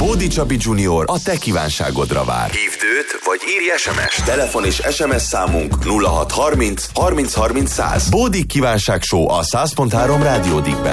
Bódi Csabi Junior a te kívánságodra vár. Hívd őt, vagy írj SMS-t. Telefon és SMS számunk 0630 30 30 100. Bódi kívánság show a 100.3 Rádiódikben.